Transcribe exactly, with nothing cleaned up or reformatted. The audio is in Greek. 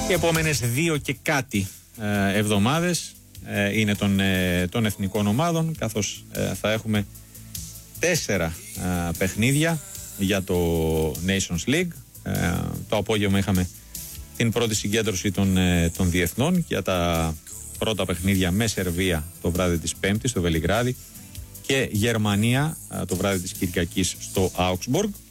Οι επόμενες δύο και κάτι ε, εβδομάδες ε, είναι των, ε, των εθνικών ομάδων, καθώς ε, θα έχουμε τέσσερα ε, παιχνίδια για το Nations League. Ε, το απόγευμα είχαμε την πρώτη συγκέντρωση των, ε, των διεθνών για τα πρώτα παιχνίδια με Σερβία το βράδυ της Πέμπτης στο Βελιγράδι και Γερμανία ε, το βράδυ της Κυριακής στο Augsburg.